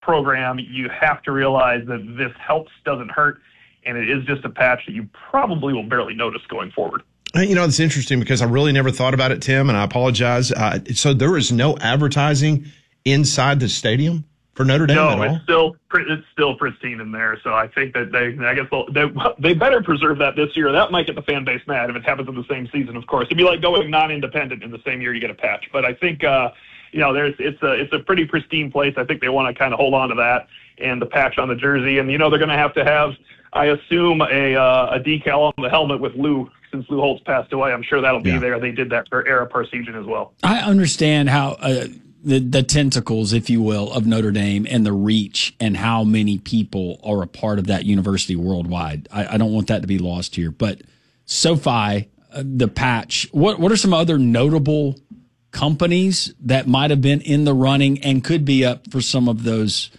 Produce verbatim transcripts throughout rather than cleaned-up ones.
program, you have to realize that this helps doesn't hurt, and it is just a patch that you probably will barely notice going forward. You know, it's interesting because I really never thought about it, Tim, and I apologize. Uh, so there is no advertising inside the stadium for Notre Dame no, at all? No, it's still, it's still pristine in there. So I think that they, I guess they, they better preserve that this year. That might get the fan base mad if it happens in the same season, of course. It'd be like going non-independent in the same year you get a patch. But I think, uh, you know, there's it's a it's a pretty pristine place. I think they want to kind of hold on to that and the patch on the jersey. And, you know, they're going to have to have, I assume, a uh, a decal on the helmet with Lou. Since Lou Holtz passed away, I'm sure that'll be yeah. there. They did that for Ara Parseghian as well. I understand how uh, the, the tentacles, if you will, of Notre Dame and the reach and how many people are a part of that university worldwide. I, I don't want that to be lost here. But SoFi, uh, the patch, what, what are some other notable companies that might have been in the running and could be up for some of those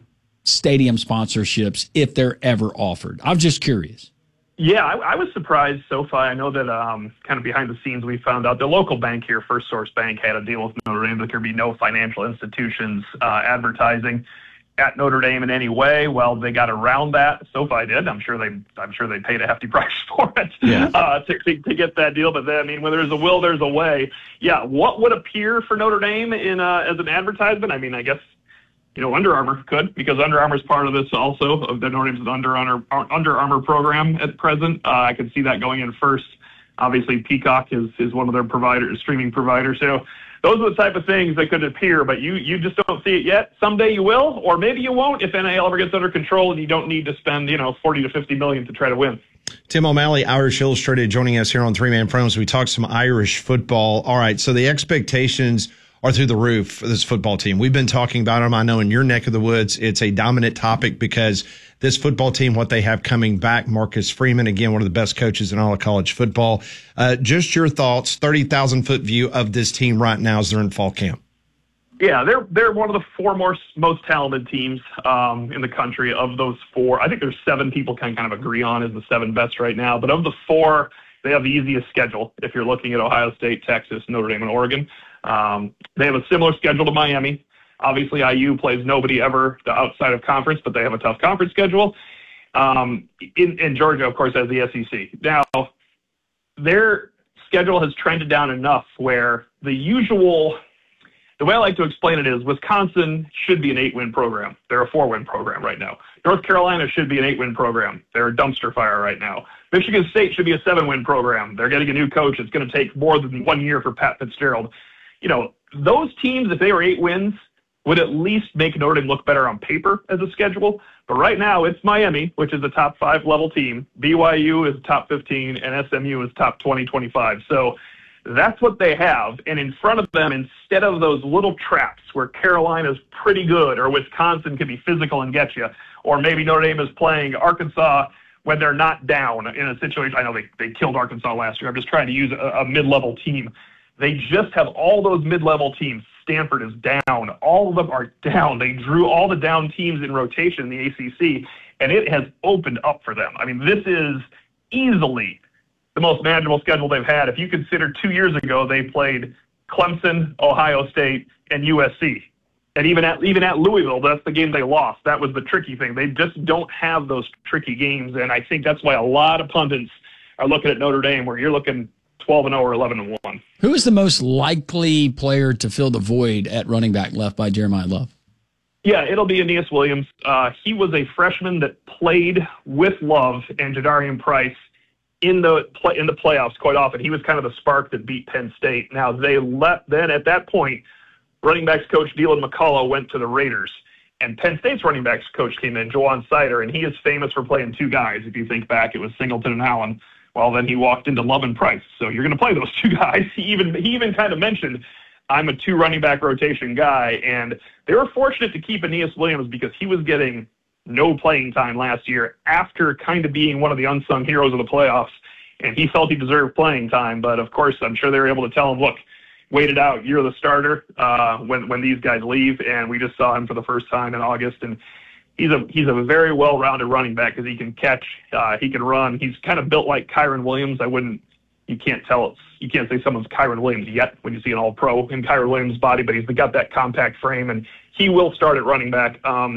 stadium sponsorships if they're ever offered? I'm just curious. Yeah, I, I was surprised SoFi. I know that um, kind of behind the scenes we found out the local bank here, First Source Bank, had a deal with Notre Dame that there could be no financial institutions uh, advertising at Notre Dame in any way. Well, they got around that. SoFi did. I'm sure they. I'm sure they paid a hefty price for it yeah. uh, to, to to get that deal. But then, I mean, when there's a will, there's a way. Yeah, what would appear for Notre Dame in uh, as an advertisement? I mean, I guess. You know, Under Armour could, because Under Armour is part of this also, of the Notre Dame's Under Armour, Under Armour program at present. Uh, I could see that going in first. Obviously, Peacock is, is one of their providers, streaming providers. So those are the type of things that could appear, but you, you just don't see it yet. Someday you will, or maybe you won't if N I L ever gets under control and you don't need to spend, you know, forty to fifty million to try to win. Tim O'Malley, Irish Illustrated, joining us here on Three Man Pros. We talked some Irish football. All right, so the expectations are through the roof for this football team. We've been talking about them. I know in your neck of the woods, it's a dominant topic because this football team, what they have coming back, Marcus Freeman, again, one of the best coaches in all of college football. Uh, just your thoughts, thirty thousand foot view of this team right now as they're in fall camp. Yeah, they're they're one of the four most, most talented teams um, in the country. Of those four, I think there's seven people can kind of agree on as the seven best right now. But of the four, they have the easiest schedule if you're looking at Ohio State, Texas, Notre Dame, and Oregon. Um, they have a similar schedule to Miami. Obviously, I U plays nobody ever outside of conference, but they have a tough conference schedule. Um, in, in Georgia, of course, has the S E C. Now, their schedule has trended down enough where the usual, the way I like to explain it is Wisconsin should be an eight-win program. They're a four-win program right now. North Carolina should be an eight-win program. They're a dumpster fire right now. Michigan State should be a seven-win program. They're getting a new coach. It's going to take more than one year for Pat Fitzgerald. You know, those teams, if they were eight wins, would at least make Notre Dame look better on paper as a schedule. But right now, it's Miami, which is a top five level team. B Y U is top fifteen, and S M U is top twenty, twenty-five. So that's what they have. And in front of them, instead of those little traps where Carolina's pretty good or Wisconsin can be physical and get you, or maybe Notre Dame is playing Arkansas when they're not down in a situation. I know they, they killed Arkansas last year. I'm just trying to use a, a mid-level team. They just have all those mid-level teams. Stanford is down. All of them are down. They drew all the down teams in rotation in the A C C, and it has opened up for them. I mean, this is easily the most manageable schedule they've had. If you consider two years ago, they played Clemson, Ohio State, and U S C. And even at even at Louisville, that's the game they lost. That was the tricky thing. They just don't have those tricky games, and I think that's why a lot of pundits are looking at Notre Dame, where you're looking twelve and oh or eleven and one. Who is the most likely player to fill the void at running back left by Jeremiah Love? Yeah, it'll be Aeneas Williams. Uh, he was a freshman that played with Love and Jadarian Price in the play, in the playoffs quite often. He was kind of the spark that beat Penn State. Now, they let then at that point, running backs coach Dylan McCullough went to the Raiders. And Penn State's running backs coach came in, Jawan Sider, and he is famous for playing two guys. If you think back, it was Singleton and Allen. Well, then he walked into Love and Price. So you're going to play those two guys. He even he even kind of mentioned, I'm a two running back rotation guy. And they were fortunate to keep Aeneas Williams because he was getting no playing time last year after kind of being one of the unsung heroes of the playoffs. And he felt he deserved playing time. But, of course, I'm sure they were able to tell him, look, wait it out. You're the starter uh, when, when these guys leave. And we just saw him for the first time in August. And He's a he's a very well-rounded running back because he can catch, uh, he can run. He's kind of built like Kyron Williams. I wouldn't, you can't tell it's, you can't say someone's Kyron Williams yet when you see an All-Pro in Kyron Williams' body, but he's got that compact frame, and he will start at running back. Um,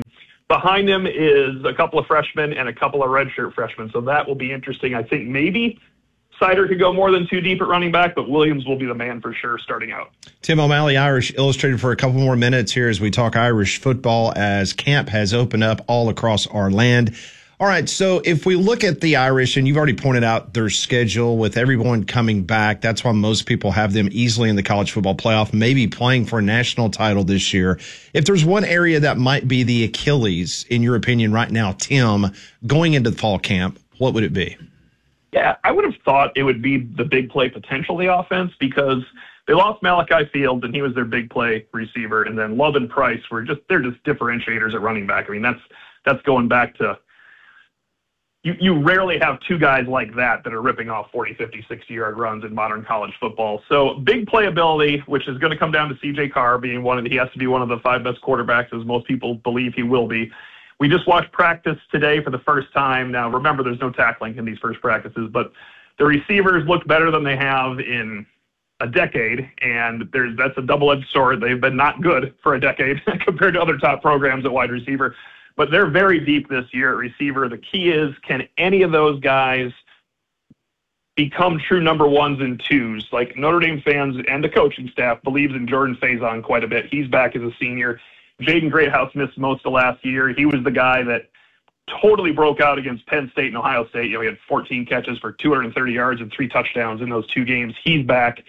Behind him is a couple of freshmen and a couple of redshirt freshmen, so that will be interesting. I think maybe Sider could go more than two deep at running back, but Williams will be the man for sure starting out. Tim O'Malley, Irish Illustrated, for a couple more minutes here as we talk Irish football as camp has opened up all across our land. All right, so if we look at the Irish, and you've already pointed out their schedule with everyone coming back, that's why most people have them easily in the college football playoff, maybe playing for a national title this year. If there's one area that might be the Achilles, in your opinion right now, Tim, going into the fall camp, what would it be? Yeah, I would have thought it would be the big play potential of the offense because they lost Malachi Fields, and he was their big play receiver, and then Love and Price were just they're just differentiators at running back. I mean, that's that's going back to you, you rarely have two guys like that that are ripping off forty, fifty, sixty-yard runs in modern college football. So big playability, which is going to come down to C J Carr being one of the, he has to be one of the five best quarterbacks, as most people believe he will be. We just watched practice today for the first time. Now, remember, there's no tackling in these first practices, but the receivers look better than they have in a decade, and there's that's a double-edged sword. They've been not good for a decade compared to other top programs at wide receiver, but they're very deep this year at receiver. The key is, can any of those guys become true number ones and twos? Like Notre Dame fans and the coaching staff believes in Jordan Faison quite a bit. He's back as a senior. Jaden Greathouse missed most of last year. He was the guy that totally broke out against Penn State and Ohio State. You know, he had fourteen catches for two hundred thirty yards and three touchdowns in those two games. He's back.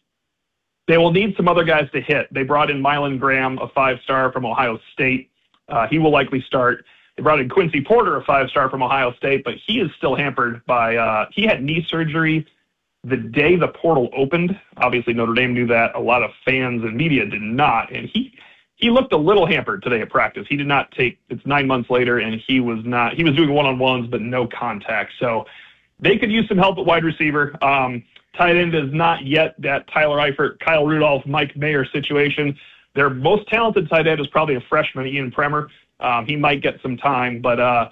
They will need some other guys to hit. They brought in Mylan Graham, a five-star from Ohio State. Uh, he will likely start. They brought in Quincy Porter, a five-star from Ohio State, but he is still hampered by uh, – he had knee surgery the day the portal opened. Obviously, Notre Dame knew that. A lot of fans and media did not, and he – He looked a little hampered today at practice. He did not take, it's nine months later, and he was not, he was doing one-on-ones, but no contact. So they could use some help at wide receiver. Um, tight end is not yet that Tyler Eifert, Kyle Rudolph, Mike Mayer situation. Their most talented tight end is probably a freshman, Ian Premer. Um, he might get some time, but uh,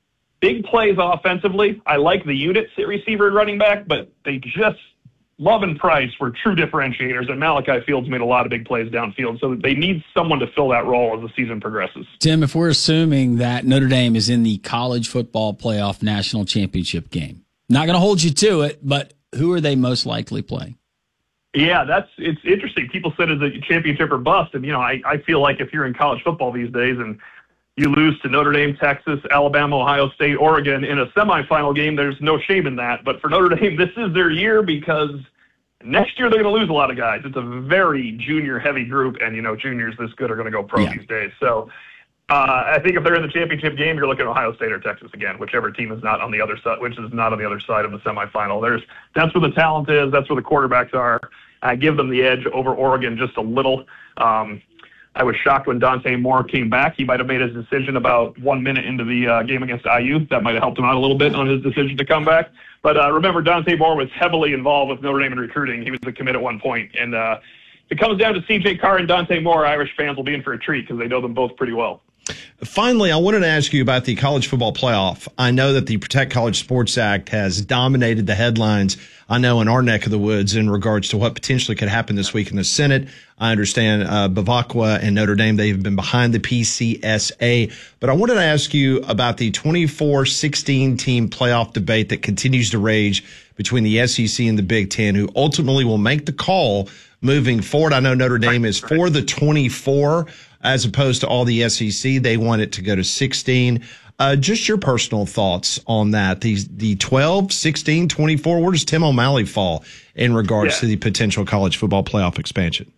big plays offensively. I like the units at receiver and running back, but they just, Love and Price were true differentiators, and Malachi Fields made a lot of big plays downfield, so they need someone to fill that role as the season progresses. Tim, if we're assuming that Notre Dame is in the college football playoff national championship game, not going to hold you to it, but who are they most likely playing? Yeah, that's it's interesting. People said it's a championship or bust, and you know, I, I feel like if you're in college football these days and you lose to Notre Dame, Texas, Alabama, Ohio State, Oregon in a semifinal game, there's no shame in that. But for Notre Dame, this is their year because next year they're going to lose a lot of guys. It's a very junior-heavy group, and, you know, juniors this good are going to go pro yeah. these days. So uh, I think if they're in the championship game, you're looking at Ohio State or Texas again, whichever team is not on the other side, which is not on the other side of the semifinal. There's That's where the talent is. That's where the quarterbacks are. I give them the edge over Oregon just a little. Um I was shocked when Dante Moore came back. He might have made his decision about one minute into the uh, game against I U. That might have helped him out a little bit on his decision to come back. But uh, remember, Dante Moore was heavily involved with Notre Dame in recruiting. He was a commit at one point. And uh, if it comes down to C J Carr and Dante Moore, Irish fans will be in for a treat because they know them both pretty well. Finally, I wanted to ask you about the college football playoff. I know that the Protect College Sports Act has dominated the headlines, I know, in our neck of the woods in regards to what potentially could happen this week in the Senate. I understand uh, Bavacqua and Notre Dame, they've been behind the P C S A. But I wanted to ask you about the twenty-four sixteen team playoff debate that continues to rage between the S E C and the Big Ten, who ultimately will make the call moving forward. I know Notre Dame is for the twenty-four as opposed to all the S E C. They want it to go to sixteen. Uh, just your personal thoughts on that. The, the twelve, sixteen, twenty-four, where does Tim O'Malley fall in regards yeah. to the potential college football playoff expansion?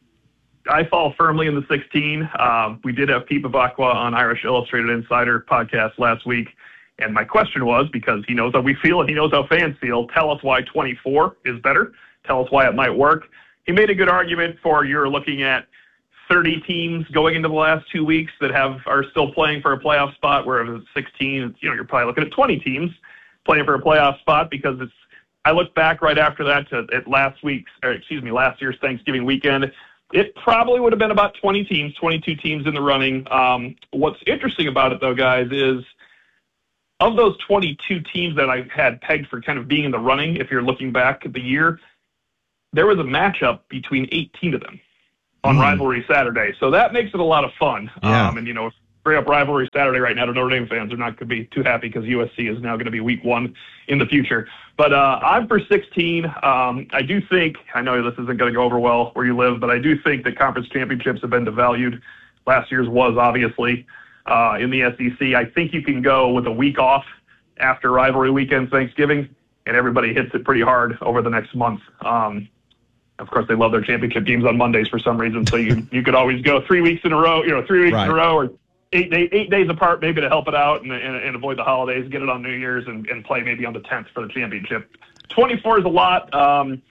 I fall firmly in the sixteen. Um, we did have Pete Bavacqua on Irish Illustrated Insider podcast last week, and my question was, because he knows how we feel and he knows how fans feel, tell us why twenty-four is better. Tell us why it might work. He made a good argument for you're looking at thirty teams going into the last two weeks that have are still playing for a playoff spot, whereas it's sixteen, you know, you're probably looking at twenty teams playing for a playoff spot because it's. I look back right after that to at last week's, or excuse me, last year's Thanksgiving weekend. It probably would have been about twenty teams, twenty-two teams in the running. Um, what's interesting about it, though, guys, is of those twenty-two teams that I had pegged for kind of being in the running, if you're looking back at the year, there was a matchup between eighteen of them on mm. Rivalry Saturday. So that makes it a lot of fun. Yeah. Um, and, you know, straight up rivalry Saturday right now to Notre Dame fans. They're not going to be too happy because U S C is now going to be week one in the future. But uh, I'm for sixteen. Um, I do think, I know this isn't going to go over well where you live, but I do think that conference championships have been devalued. Last year's was, obviously, uh, in the S E C. I think you can go with a week off after rivalry weekend, Thanksgiving, and everybody hits it pretty hard over the next month. Um, of course, they love their championship games on Mondays for some reason, so you you could always go three weeks in a row, you know, three weeks right. in a row, or eight day, eight days apart, maybe to help it out and, and, and avoid the holidays. Get it on New Year's and, and play maybe on the tenth for the championship. twenty-four is a lot. Um,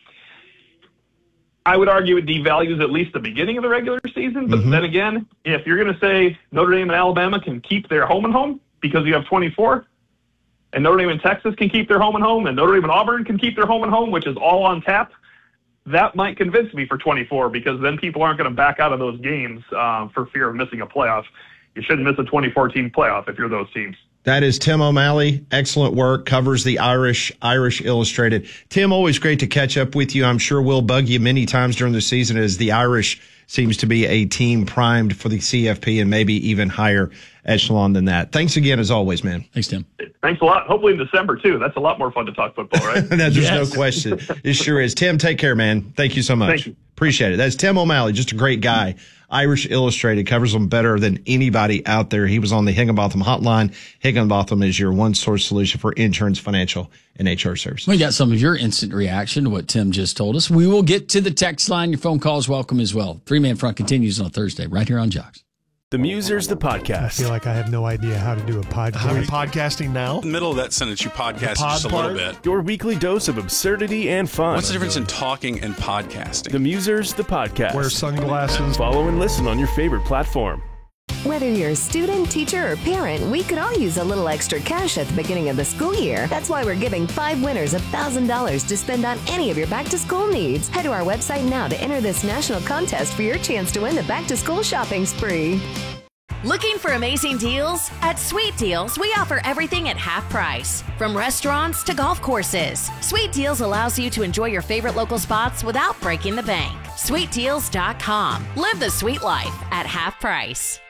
I would argue it devalues at least the beginning of the regular season. But mm-hmm. then again, if you're going to say Notre Dame and Alabama can keep their home and home because you have twenty-four, and Notre Dame and Texas can keep their home and home, and Notre Dame and Auburn can keep their home and home, which is all on tap, that might convince me for twenty-four, because then people aren't going to back out of those games uh, for fear of missing a playoff. You shouldn't miss a twenty-four team playoff if you're those teams. That is Tim O'Malley. Excellent work. Covers the Irish, Irish Illustrated. Tim, always great to catch up with you. I'm sure we'll bug you many times during the season as the Irish seems to be a team primed for the C F P and maybe even higher echelon than that. Thanks again, as always, man. Thanks, Tim. Thanks a lot. Hopefully in December, too. That's a lot more fun to talk football, right? There's yes. no question. It sure is. Tim, take care, man. Thank you so much. Thank you. Appreciate it. That's Tim O'Malley, just a great guy. Irish Illustrated covers them better than anybody out there. He was on the Higginbotham hotline. Higginbotham is your one-source solution for insurance, financial, and H R services. We got some of your instant reaction to what Tim just told us. We will get to the text line. Your phone calls welcome as well. Three-Man Front continues on Thursday right here on Jocks. The Musers, the podcast. I feel like I have no idea how to do a podcast. I'm podcasting now. In the middle of that sentence, you podcast just a little bit. Your weekly dose of absurdity and fun. What's the difference in talking and podcasting? The Musers, the podcast. Wear sunglasses. Follow and listen on your favorite platform. Whether you're a student, teacher, or parent, we could all use a little extra cash at the beginning of the school year. That's why we're giving five winners one thousand dollars to spend on any of your back-to-school needs. Head to our website now to enter this national contest for your chance to win the back-to-school shopping spree. Looking for amazing deals? At Sweet Deals, we offer everything at half price. From restaurants to golf courses, Sweet Deals allows you to enjoy your favorite local spots without breaking the bank. sweet deals dot com. Live the sweet life at half price.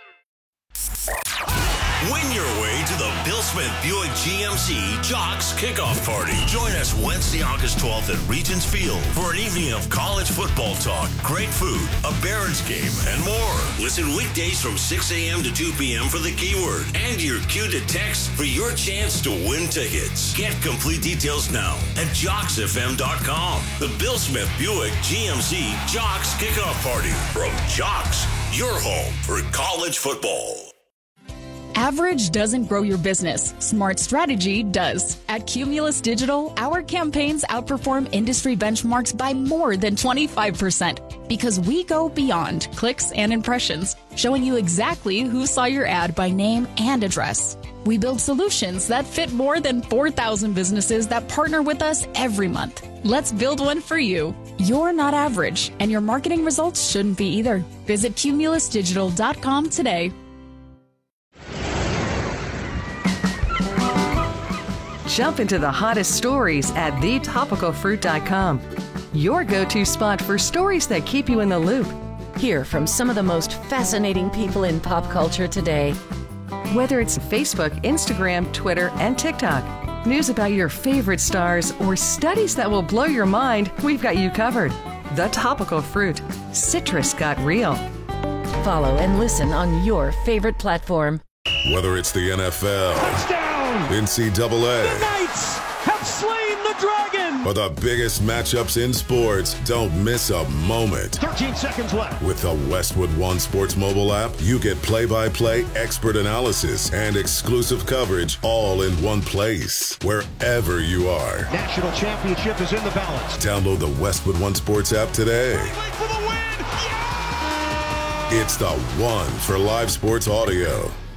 Win your way to the Bill Smith Buick G M C Jocks Kickoff Party. Join us Wednesday, August twelfth at Regents Field for an evening of college football talk, great food, a Barons game, and more. Listen weekdays from six a.m. to two p.m. for the keyword and your cue to text for your chance to win tickets. Get complete details now at jocks f m dot com. The Bill Smith Buick G M C Jocks Kickoff Party from Jocks, your home for college football. Average doesn't grow your business. Smart strategy does. At Cumulus Digital, our campaigns outperform industry benchmarks by more than twenty-five percent because we go beyond clicks and impressions, showing you exactly who saw your ad by name and address. We build solutions that fit more than four thousand businesses that partner with us every month. Let's build one for you. You're not average, and your marketing results shouldn't be either. Visit cumulus digital dot com today. Jump into the hottest stories at the topical fruit dot com. Your go-to spot for stories that keep you in the loop. Hear from some of the most fascinating people in pop culture today. Whether it's Facebook, Instagram, Twitter, and TikTok, news about your favorite stars, or studies that will blow your mind, we've got you covered. The Topical Fruit. Citrus got real. Follow and listen on your favorite platform. Whether it's the N F L, touchdown, N C double A, the Knights have slain the dragon, or the biggest matchups in sports, don't miss a moment. thirteen seconds left. With the Westwood One Sports mobile app, you get play-by-play expert analysis and exclusive coverage all in one place, wherever you are. National championship is in the balance. Download the Westwood One Sports app today. For the win. Yeah! It's the one for live sports audio.